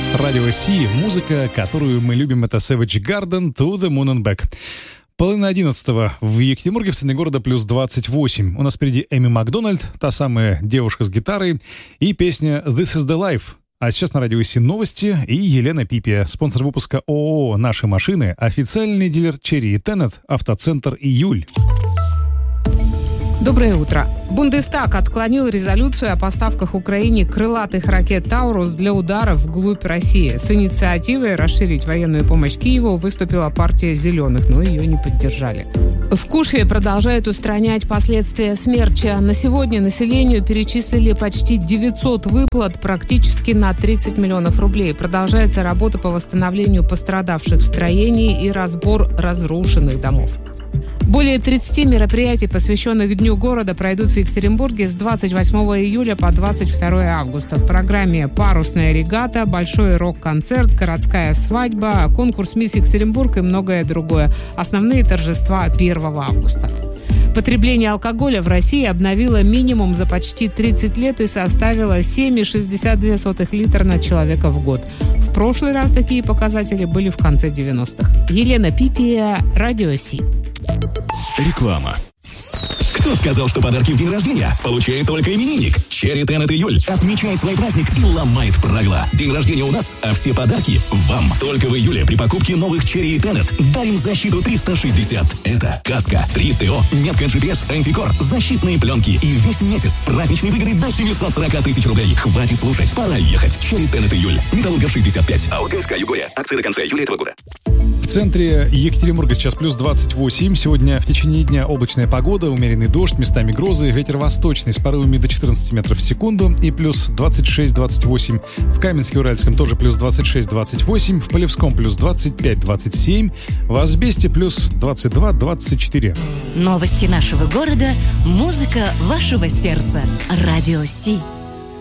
Радио Си, музыка, которую мы любим, это Savage Garden, To the Moon and Back. 10:30 в Екатеринбурге, в центре города, плюс 28. У нас впереди Эми Макдональд, та самая девушка с гитарой, и песня «This is the Life». А сейчас на Радио Си новости и Елена Пипия, спонсор выпуска ООО «Наши машины», официальный дилер Cherry и Tenet, автоцентр «Июль». Доброе утро. Бундестаг отклонил резолюцию о поставках Украине крылатых ракет «Таурус» для ударов вглубь России. С инициативой расширить военную помощь Киеву выступила партия «Зеленых», но ее не поддержали. В Кушве продолжают устранять последствия смерча. На сегодня населению перечислили почти 900 выплат, практически на 30 миллионов рублей. Продолжается работа по восстановлению пострадавших строений и разбор разрушенных домов. Более 30 мероприятий, посвященных Дню города, пройдут в Екатеринбурге с 28 июля по 22 августа. В программе парусная регата, большой рок-концерт, городская свадьба, конкурс «Мисс Екатеринбург» и многое другое. Основные торжества 1 августа. Потребление алкоголя в России обновило минимум за почти 30 лет и составило 7,62 литра на человека в год. В прошлый раз такие показатели были в конце 90-х. Елена Пипия, Радио Си. Реклама. Кто сказал, что подарки в день рождения получает только именинник? Cherry Tenet Июль отмечает свой праздник и ломает правила. День рождения у нас, а все подарки вам. Только в июле при покупке новых Cherry и Tenet дарим защиту 360. Это каска, 3 ТО, метка GPS, антикор, защитные пленки и весь месяц праздничные выгоды до 740 тысяч рублей. Хватит слушать, пора ехать. Cherry Tenet Июль. Металлургов 65. АО ГСК Югория. Акции до конца июля этого года. В центре Екатеринбурга сейчас плюс 28. Сегодня в течение дня облачная погода, умеренный дождь, местами грозы, ветер восточный с порывами до 14 метров в секунду и плюс 26-28. В Каменске-Уральском тоже плюс 26-28, в Полевском плюс 25-27, в Асбесте плюс 22-24. Новости нашего города, музыка вашего сердца. Радио Си.